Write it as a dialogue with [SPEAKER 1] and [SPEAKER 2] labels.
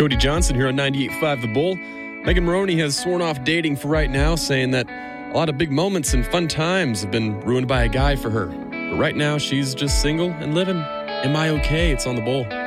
[SPEAKER 1] Cody Johnson here on 98.5 The Bull. Megan Moroney has sworn off dating for right now, saying that a lot of big moments and fun times have been ruined by a guy for her. But right now, she's just single and living. Am I okay? It's on The Bull.